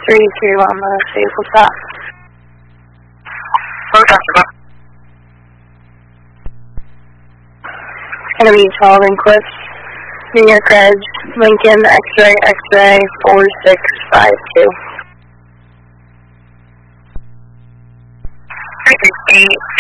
32 on the vehicle stop. Gonna be 12 in Cliffs, New York Reg, Lincoln, X-ray, X-ray, 4652. 368.